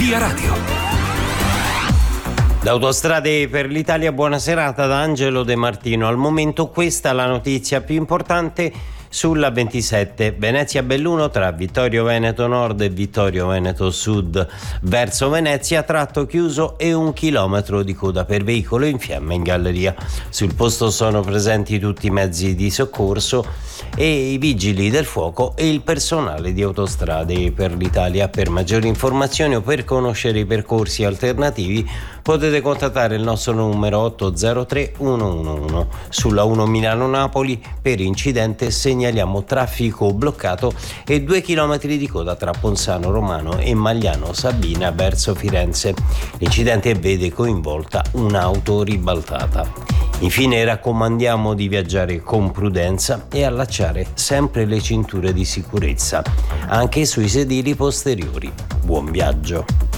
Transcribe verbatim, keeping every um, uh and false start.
Via Radio. L'Autostrade per l'Italia, buona serata da Angelo De Martino. Al momento questa è la notizia più importante sulla ventisette Venezia-Belluno tra Vittorio Veneto Nord e Vittorio Veneto Sud verso Venezia, tratto chiuso e un chilometro di coda per veicolo in fiamme in galleria. Sul posto sono presenti tutti i mezzi di soccorso e i vigili del fuoco e il personale di Autostrade per l'Italia. Per maggiori informazioni o per conoscere i percorsi alternativi potete contattare il nostro numero otto zero tre uno uno uno. Sulla uno Milano-Napoli per incidente segnaliamo traffico bloccato e due chilometri di coda tra Ponzano Romano e Magliano Sabina verso Firenze. L'incidente vede coinvolta un'auto ribaltata. Infine raccomandiamo di viaggiare con prudenza e allacciare sempre le cinture di sicurezza, anche sui sedili posteriori. Buon viaggio!